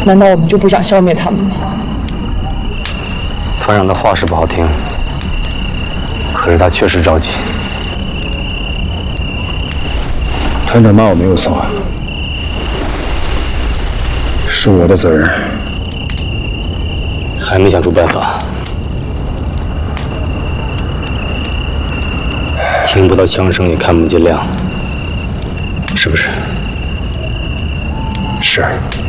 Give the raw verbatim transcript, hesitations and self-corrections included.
难道我们就不想消灭他们吗？ 团长的话是不好听，可是他确实着急。 团长骂我没有错，是我的责任。 还没想出办法。听不到枪声，也看不见亮，是不是？ 是。